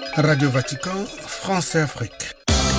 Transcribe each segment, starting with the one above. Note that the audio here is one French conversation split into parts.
Radio Vatican, France et Afrique.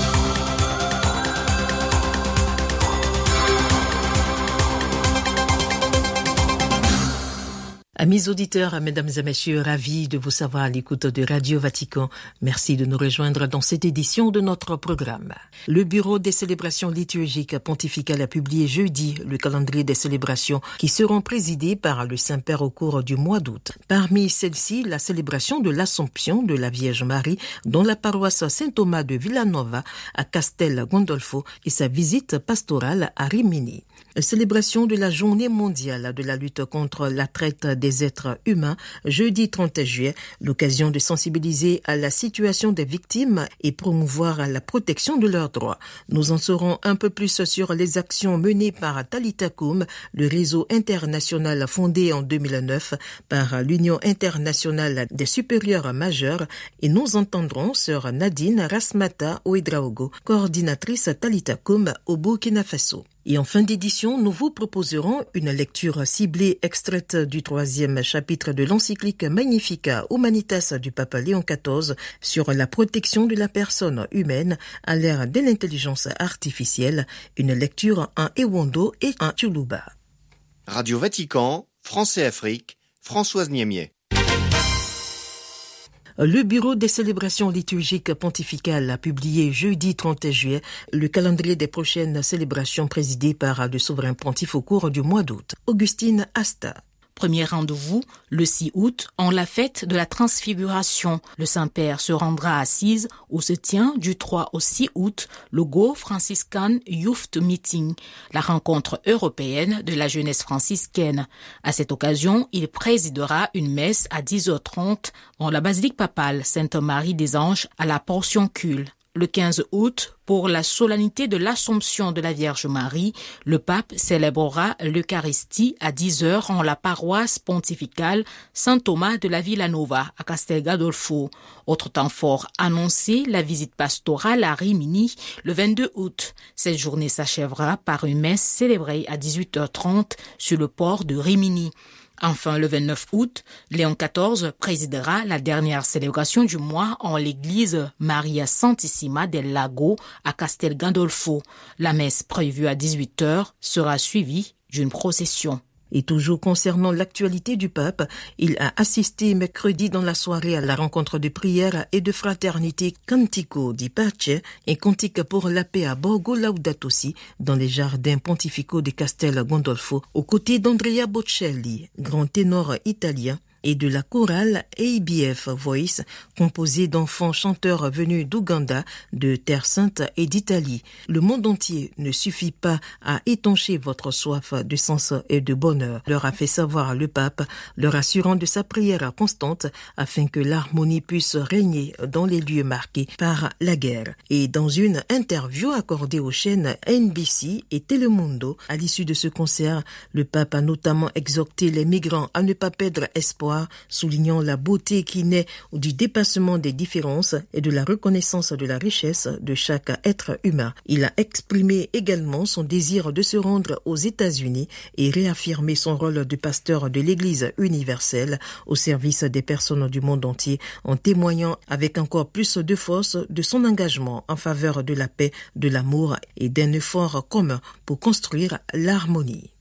Amis auditeurs, mesdames et messieurs, ravis de vous savoir à l'écoute de Radio Vatican. Merci de nous rejoindre dans cette édition de notre programme. Le Bureau des célébrations liturgiques pontificales a publié jeudi le calendrier des célébrations qui seront présidées par le Saint-Père au cours du mois d'août. Parmi celles-ci, la célébration de l'Assomption de la Vierge Marie dans la paroisse Saint-Thomas de Villanova à Castel Gandolfo et sa visite pastorale à Rimini. Célébration de la Journée mondiale de la lutte contre la traite des êtres humains, jeudi 30 juillet, l'occasion de sensibiliser à la situation des victimes et promouvoir la protection de leurs droits. Nous en saurons un peu plus sur les actions menées par Talitha Kum, le réseau international fondé en 2009 par l'Union internationale des supérieurs majeurs, et nous entendrons sœur Nadine Rasmata Ouedraogo, coordinatrice Talitha Kum au Burkina Faso. Et en fin d'édition, nous vous proposerons une lecture ciblée extraite du 3e chapitre de l'encyclique Magnificat Humanitas du pape Léon XIV sur la protection de la personne humaine à l'ère de l'intelligence artificielle, une lecture en Ewondo et en Tchoulouba. Radio Vatican, France et Afrique, Françoise Niemier. Le Bureau des célébrations liturgiques pontificales a publié jeudi 30 juillet le calendrier des prochaines célébrations présidées par le souverain pontife au cours du mois d'août. Augustine Asta. Premier rendez-vous, le 6 août, en la fête de la Transfiguration. Le Saint-Père se rendra à Assise où se tient du 3 au 6 août le Go Franciscan Youth Meeting, la rencontre européenne de la jeunesse franciscaine. À cette occasion, il présidera une messe à 10h30 dans la basilique papale Sainte-Marie des Anges à la portion Cule. Le 15 août, pour la solennité de l'Assomption de la Vierge Marie, le pape célébrera l'Eucharistie à 10h en la paroisse pontificale Saint-Thomas de la Villanova à Castel Gandolfo. Autre temps fort annoncé, la visite pastorale à Rimini le 22 août. Cette journée s'achèvera par une messe célébrée à 18h30 sur le port de Rimini. Enfin, le 29 août, Léon XIV présidera la dernière célébration du mois en l'église Maria Santissima del Lago à Castel Gandolfo. La messe prévue à 18h sera suivie d'une procession. Et toujours concernant l'actualité du pape, il a assisté mercredi dans la soirée à la rencontre de prière et de fraternité Cantico di Pace, un cantique pour la paix à Borgo Laudato Si, dans les jardins pontificaux de Castel Gandolfo, aux côtés d'Andrea Bocelli, grand ténor italien, et de la chorale ABF Voice, composée d'enfants chanteurs venus d'Ouganda, de Terre Sainte et d'Italie. Le monde entier ne suffit pas à étancher votre soif de sens et de bonheur, leur a fait savoir le pape, leur assurant de sa prière constante afin que l'harmonie puisse régner dans les lieux marqués par la guerre. Et dans une interview accordée aux chaînes NBC et Telemundo, à l'issue de ce concert, le pape a notamment exhorté les migrants à ne pas perdre espoir, soulignant la beauté qui naît du dépassement des différences et de la reconnaissance de la richesse de chaque être humain. Il a exprimé également son désir de se rendre aux États-Unis et réaffirmé son rôle de pasteur de l'Église universelle au service des personnes du monde entier, en témoignant avec encore plus de force de son engagement en faveur de la paix, de l'amour et d'un effort commun pour construire l'harmonie.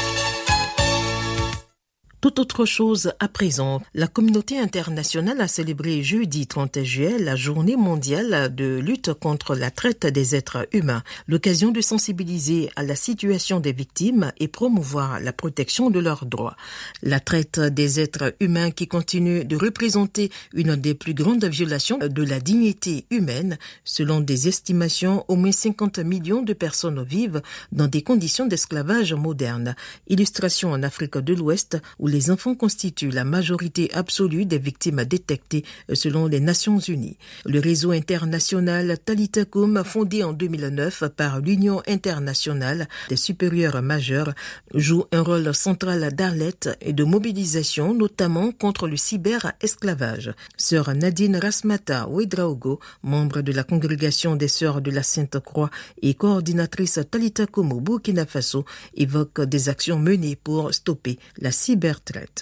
Tout autre chose à présent, la communauté internationale a célébré jeudi 30 juillet la journée mondiale de lutte contre la traite des êtres humains, l'occasion de sensibiliser à la situation des victimes et promouvoir la protection de leurs droits. La traite des êtres humains qui continue de représenter une des plus grandes violations de la dignité humaine, selon des estimations, au moins 50 millions de personnes vivent dans des conditions d'esclavage moderne. Illustration en Afrique de l'Ouest, où les enfants constituent la majorité absolue des victimes détectées selon les Nations Unies. Le réseau international Talitha Kum, fondé en 2009 par l'Union internationale des supérieurs majeurs, joue un rôle central d'alerte et de mobilisation, notamment contre le cyber-esclavage. Sœur Nadine Rasmata Ouedraogo, membre de la congrégation des Sœurs de la Sainte-Croix et coordinatrice Talitha Kum au Burkina Faso, évoque des actions menées pour stopper la cybertraite.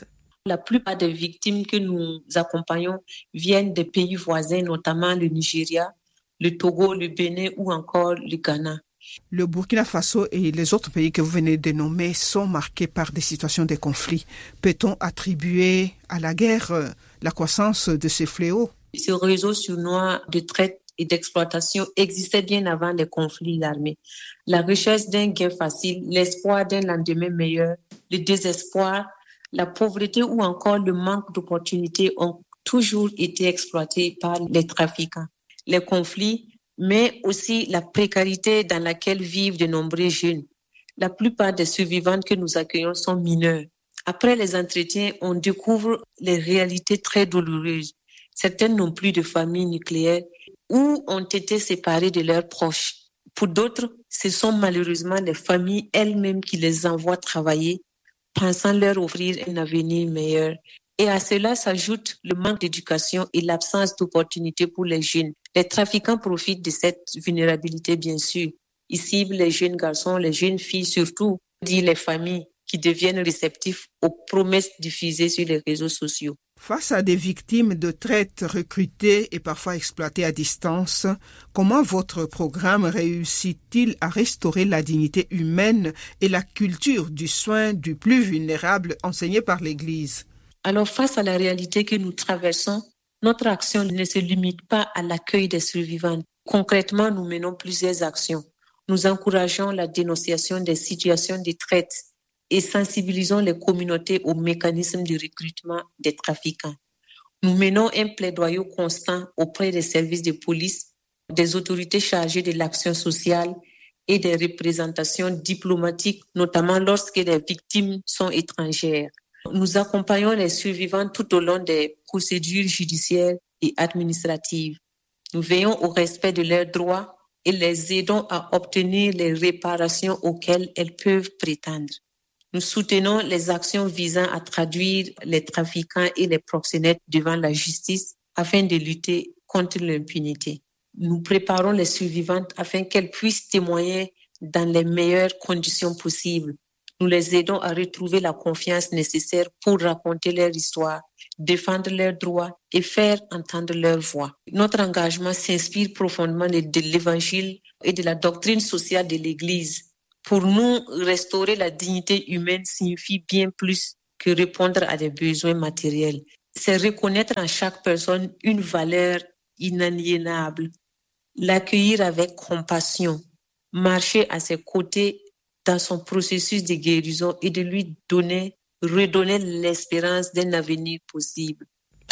La plupart des victimes que nous accompagnons viennent des pays voisins, notamment le Nigeria, le Togo, le Bénin ou encore le Ghana. Le Burkina Faso et les autres pays que vous venez de nommer sont marqués par des situations de conflit. Peut-on attribuer à la guerre la croissance de ces fléaux? Ce réseau sournois de traite et d'exploitation existait bien avant les conflits armés. La recherche d'un gain facile, l'espoir d'un lendemain meilleur, le désespoir, la pauvreté ou encore le manque d'opportunités ont toujours été exploités par les trafiquants. Les conflits, mais aussi la précarité dans laquelle vivent de nombreux jeunes. La plupart des survivantes que nous accueillons sont mineures. Après les entretiens, on découvre les réalités très douloureuses. Certaines n'ont plus de famille nucléaire ou ont été séparées de leurs proches. Pour d'autres, ce sont malheureusement les familles elles-mêmes qui les envoient travailler, pensant leur offrir un avenir meilleur. Et à cela s'ajoute le manque d'éducation et l'absence d'opportunités pour les jeunes. Les trafiquants profitent de cette vulnérabilité, bien sûr. Ils ciblent les jeunes garçons, les jeunes filles, surtout, dit les familles, qui deviennent réceptifs aux promesses diffusées sur les réseaux sociaux. Face à des victimes de traite recrutées et parfois exploitées à distance, comment votre programme réussit-il à restaurer la dignité humaine et la culture du soin du plus vulnérable enseignée par l'Église? Alors, face à la réalité que nous traversons, notre action ne se limite pas à l'accueil des survivants. Concrètement, nous menons plusieurs actions. Nous encourageons la dénonciation des situations de traite et sensibilisons les communautés aux mécanismes de recrutement des trafiquants. Nous menons un plaidoyer constant auprès des services de police, des autorités chargées de l'action sociale et des représentations diplomatiques, notamment lorsque les victimes sont étrangères. Nous accompagnons les survivants tout au long des procédures judiciaires et administratives. Nous veillons au respect de leurs droits et les aidons à obtenir les réparations auxquelles elles peuvent prétendre. Nous soutenons les actions visant à traduire les trafiquants et les proxénètes devant la justice afin de lutter contre l'impunité. Nous préparons les survivantes afin qu'elles puissent témoigner dans les meilleures conditions possibles. Nous les aidons à retrouver la confiance nécessaire pour raconter leur histoire, défendre leurs droits et faire entendre leur voix. Notre engagement s'inspire profondément de l'Évangile et de la doctrine sociale de l'Église. Pour nous, restaurer la dignité humaine signifie bien plus que répondre à des besoins matériels. C'est reconnaître en chaque personne une valeur inaliénable, l'accueillir avec compassion, marcher à ses côtés dans son processus de guérison et de lui redonner l'espérance d'un avenir possible.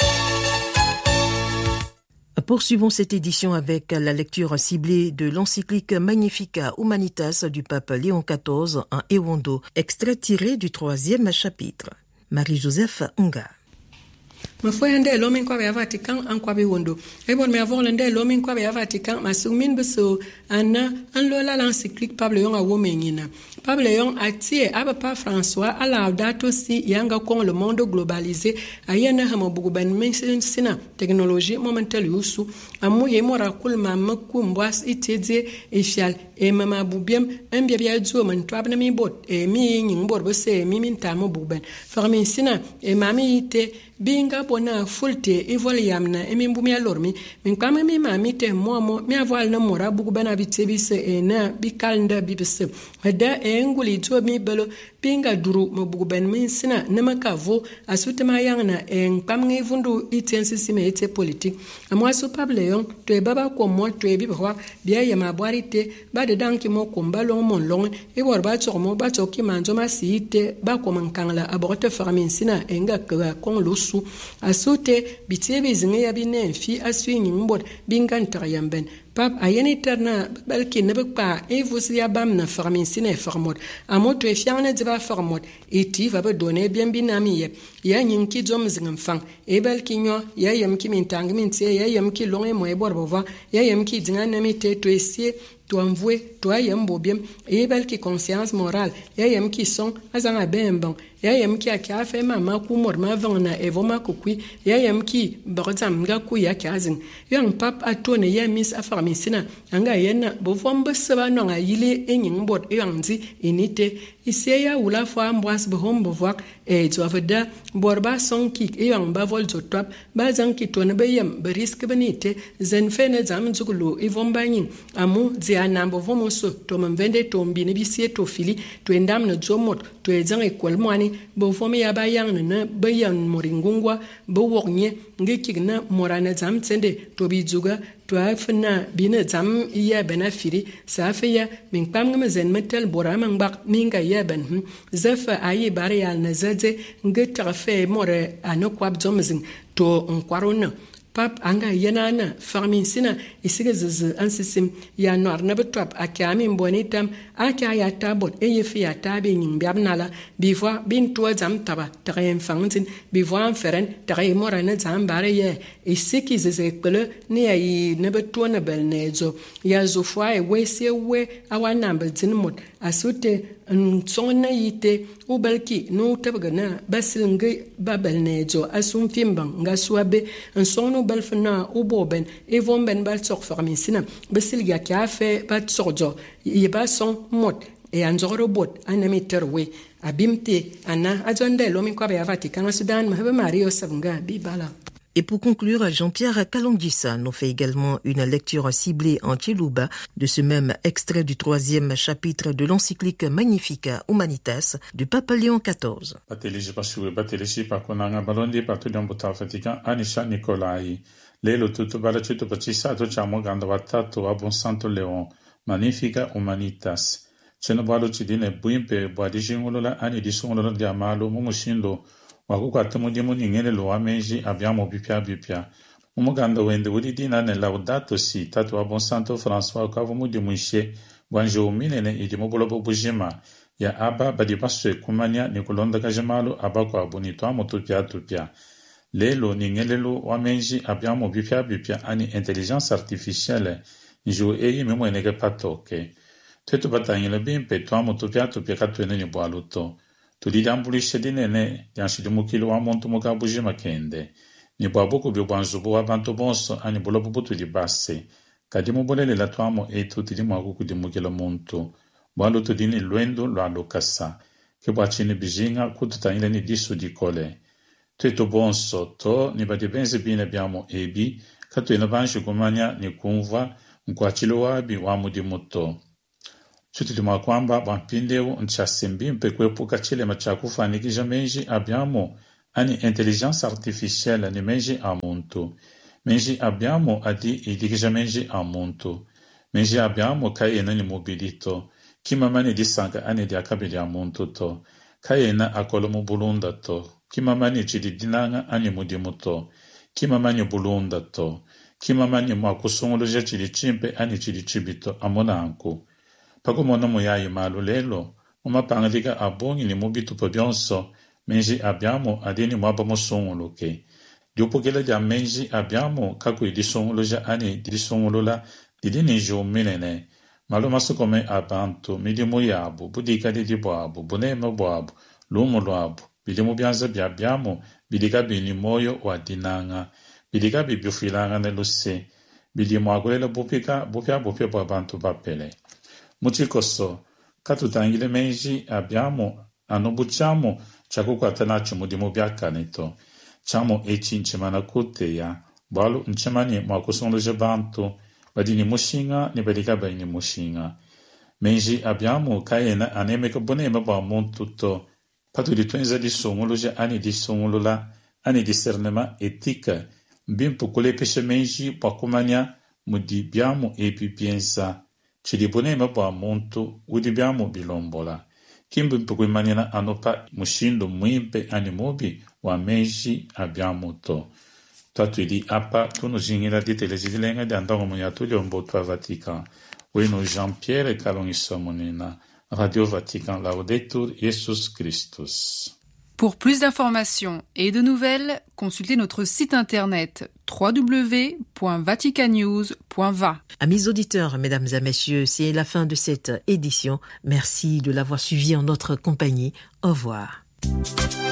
Poursuivons cette édition avec la lecture ciblée de l'encyclique Magnificat Humanitas du pape Léon XIV en Ewondo, extrait tiré du 3e chapitre. Marie-Joseph Nga. Ma foi ande l'homme kwa be Vatican en kwa be wondo e bon me avoir l'ande l'homme kwa be Vatican ma sungmin beso ana an lola l'encyclique Pablo yon a womenina Pablo yon atie aba pa François à la dato si yanga kon le monde globalisé ayena hamo buguban men sina technologie momental yusu amu ye mora kul mamma kumbwas itedze e fial e mama bubiem en bia dzo man twabna mi bot e mi nyin bor bese mi min tamo buban farmin sina e mami ite binga bona fulte e vol yamna e min bumia lormi min kwama mi mami te momo mi aval na mora bugu bana bitebise e na bikalnda bibise hada e nguli to mi belo binga duru mo bugu ben min sina na makavo asutema yangna e kwam ngi vundu itensi sime ete politique amwa so pable yon to e baba ko mo to e bibwa bia yama bwarite ba de danki mo komba long mon long e bor ba to mo ba to ki manzo ma siite ba ko man kangla aborte farmin sina e nga ka kon lo su asute bitebe zinga ya binenfi aswini mbot bingan tarayamben pap ayeni terna balki nebekpa e vusi ya bam na farmin sine farmot amoto e fiana diba farmot eti va be donner bien binami ya nyinki zom zingam fang e balki nyo ya yam ki min tang min tie ya yam ki long e mo e bor bova ya yam ki dinga na mi te to esie to envoie to ayam bobiem e balki conscience morale ya yam ki son azanga bemban ya yam ki aka fe mama ku mor ma vana e voma kukui ya yam ki barzam ga ku ya kazin yang pap atone ya mis afarmisina anga yena bovombe seba no nga yile enyin bot yanzi inite iseya ula fo ambwas behom bevak zoveda borba son kik eyang ba vol zotwap ba zang kitone beyem berisk benite zen fene zam zugulu ivombanyin amu ziana bovomo so to mvende to mbine bisie to fili to endam na zomot to ezang ekol mwani bovomi ya bayang na bayan moringungwa bowoknye ngikik na morana zam tsende to bizuga to afna bina zam iya benafiri safia min pamngam zen metal borama ngbak minga yaben zafa ayi barial na zaze ngeta fe more anokwab zomzing to nkwarona pap anga yanana farmin sina isiga zz ansisim ya nor na betwap akami mbonitam aka ya tabot eyefi ya tabe ning biabnala bivwa bin to zam taba tayen fangtin bivwa feren tayen mora na zam bare ye isiki zezekle ne ayi ne betwa na belnezo ya zofwa e wese we awana bezinmot asute nsongna yite ubalki no tabgana basilnge babelnezo asum fimbang ngaswabe nsongno balfna uboben evomben bal sok farmisina basilga kafe bat sorjo yeba son mot e anzoro bot anamiterwe abimte ana ajonde lomi kwa ba Vatican Sudan mahbe Mario Savunga bibala. Et pour conclure, Jean-Pierre Kalongissa nous fait également une lecture ciblée en Chiluba de ce même extrait du 3e chapitre de l'encyclique Magnificat Humanitas du pape Léon XIV. Batelishi pakonanga balondi patulion buta Vatican Anisha Nicolai. Lelo tutto balachuto pacisato chamo ganda watato abon santo Leon. Magnificat Humanitas. Chenobalo cidine buimpe boadijingolola ani disongolola diamalo mumushindo. Wakukwata mudimu ningene lo amenji abbiamo bipia. Umuganda wende udidina ne laudato si tatu abon santo François kavu mudimu ishe wanjo minene idimo bolobo bujima ya aba badibaswe kumanya nikolonda kajamalo abako abonito amotupia. Lelo ningele lo amenji abbiamo bipia ani intelligence artificielle njo eyi memo enege patoke. Tetu batangile bimpe to amotupia katwene ni boaluto. Tulidambulishe dinene yanshidimukilo wa muntu mukabuji makende. Ni bwabuku bibwanzubu wa bantu bonso ani bulobu butu libase. Kadimu bolele la tuamo etu tidimu akuku dimukilo muntu. Bwalu tudini luendo lo alokasa. Kibwa chini bijinga kututangile ni disu dikole. Tuetu bonso to ni badibenzi bine biamo ebi. Katu inabanshi kumanya ni kumva mkwachilo wabi wa mudimuto. Tutudima kwamba bampindeu nchasembi mpekwepuka chile machakufanikisha menji abbiamo ani intelligence artificielle ni menji amuntu. Menji abbiamo adi idikisha menji amuntu. Menji abbiamo kayena ni mobilito. Kimamani disanka ani di akabili amuntu to. Kayena akolomu bulunda to. Kimamani chididinanga ani mudimuto. Kimamani bulunda to. Kimamani mwakusunguluja chilichimpe ani chilichibito amonanku. Pakumono muyayi malu lelo, umapangalika abongi ni mubitu pobionso, menji abbiamo adini mwaba musunguluke. Diupukele dia menji abbiamo kaku idisunguluja ani idisungulula didini jo minene. Malu masukome abantu, midimu yabu, budika didibuabu, buneme buabu, lumu luabu, bidimu bianza biabbiamo, bidika bini moyo wa dinanga, bidika bibiufilanga neluse, bidimu agulela bupia bwa abantu bapele. Muchikoso, katutangile menji abbiamo anobuchamo chakukwatanacho mudimu byakanito. Chamo echi nchemana kuteya, balu nchemani mwakusondoje bantu, badini mushinga ni badika baini mushinga. Menji abbiamo kayena anemeka bonema ba montuto. Patu di tuenza di songoloje ani di songolola, ani discernema etika, bimpu kule peshe menji pakumanya mudibiamo epi piensa. Chilibonema bwa muntu udibiamo bilombola. Kimbu mpukui manina anopa mushindo mwimpe animobi wa menji abbiamo to. Tatuidi apa tuno jingila di telezivilenga di andango muyatuli ombotu a Vatican. Weno Jean-Pierre Kalongissa monina. Radio Vatican Laudetur Jesus Christus. Pour plus d'informations et de nouvelles, consultez notre site internet www.vaticanews.va. Amis auditeurs, mesdames et messieurs, c'est la fin de cette édition. Merci de l'avoir suivi en notre compagnie. Au revoir.